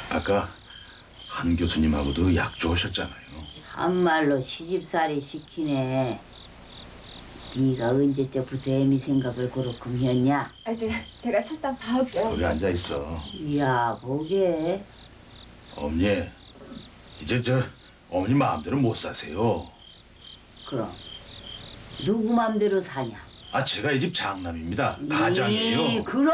아까 한 교수님하고도 약 좋으셨잖아요. 참말로 시집살이 시키네. 네가 언제쯤부터 애미 생각을 그렇게 했냐? 아, 제가 출산 봐올게요. 거기 앉아 있어. 야, 보게. 어머니, 이제 어머니 마음대로 못 사세요. 그럼 누구 맘대로 사냐? 아, 제가 이 집 장남입니다. 가장이에요. 그럼